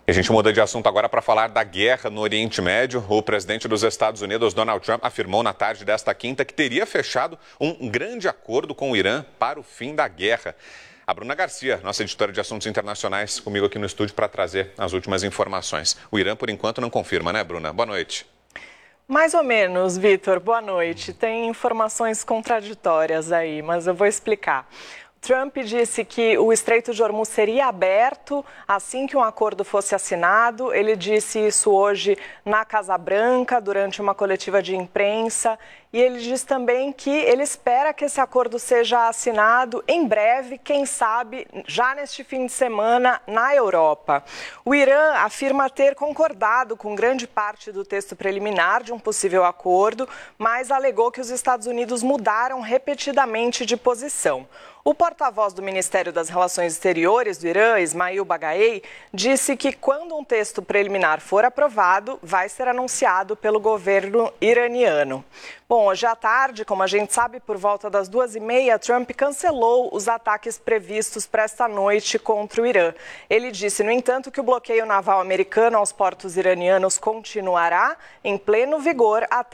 E a gente muda de assunto agora para falar da guerra no Oriente Médio. O presidente dos Estados Unidos, Donald Trump, afirmou na tarde desta quinta que teria fechado um grande acordo com o Irã para o fim da guerra. A Bruna Garcia, nossa editora de assuntos internacionais, comigo aqui no estúdio para trazer as últimas informações. O Irã, por enquanto, não confirma, né, Bruna? Boa noite. Mais ou menos, Vitor. Boa noite. Tem informações contraditórias aí, mas eu vou explicar. Trump disse que o Estreito de Hormuz seria aberto assim que um acordo fosse assinado. Ele disse isso hoje na Casa Branca, durante uma coletiva de imprensa. E ele diz também que ele espera que esse acordo seja assinado em breve, quem sabe já neste fim de semana na Europa. O Irã afirma ter concordado com grande parte do texto preliminar de um possível acordo, mas alegou que os Estados Unidos mudaram repetidamente de posição. O porta-voz do Ministério das Relações Exteriores do Irã, Ismail Bagaei, disse que quando um texto preliminar for aprovado, vai ser anunciado pelo governo iraniano. Bom, hoje à tarde, como a gente sabe, por volta das 2h30, Trump cancelou os ataques previstos para esta noite contra o Irã. Ele disse, no entanto, que o bloqueio naval americano aos portos iranianos continuará em pleno vigor até